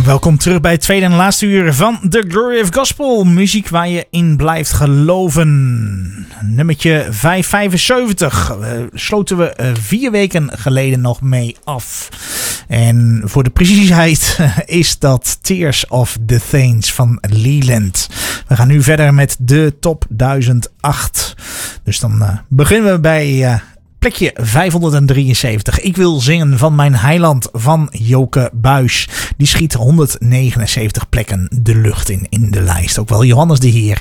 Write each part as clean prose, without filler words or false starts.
Welkom terug bij het tweede en laatste uur van The Glory of Gospel. Muziek waar je in blijft geloven. Nummertje 575 sloten we 4 weken geleden nog mee af. En voor de preciesheid is dat Tears of the Saints van Leland. We gaan nu verder met de top 1008. Dus dan beginnen we bij... plekje 573. Ik wil zingen van mijn heiland van Joke Buys. Die schiet 179 plekken de lucht in de lijst. Ook wel Johannes de Heer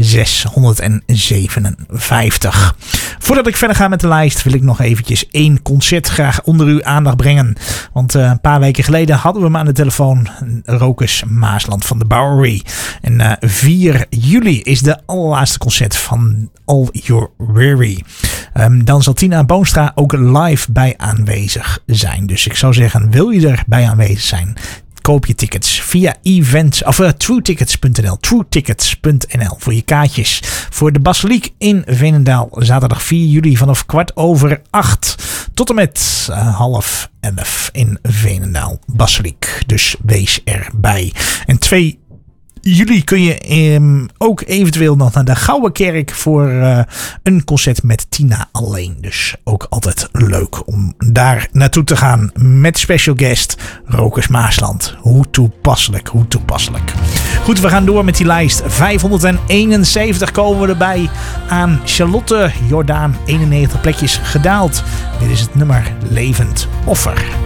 657. Voordat ik verder ga met de lijst wil ik nog eventjes 1 concert graag onder uw aandacht brengen. Want een paar weken geleden hadden we hem aan de telefoon. Rokus Maasland van de Bowery. En 4 juli is de allerlaatste concert van All Your Weary. Dan zal Tina Boonstra ook live bij aanwezig zijn. Dus ik zou zeggen, wil je erbij aanwezig zijn? Koop je tickets via events of truetickets.nl. Truetickets.nl voor je kaartjes voor de Basiliek in Veenendaal. Zaterdag 4 juli vanaf 8:15 tot en met 10:30 in Veenendaal Basiliek. Dus wees erbij. En 2 juli kun je ook eventueel nog naar de Gouden Kerk voor een concert met Tina alleen. Dus ook altijd leuk om daar naartoe te gaan met special guest Rokus Maasland. Hoe toepasselijk, hoe toepasselijk. Goed, we gaan door met die lijst. 571 komen we erbij aan Charlotte Jordaan. 91 plekjes gedaald. Dit is het nummer Levend Offer.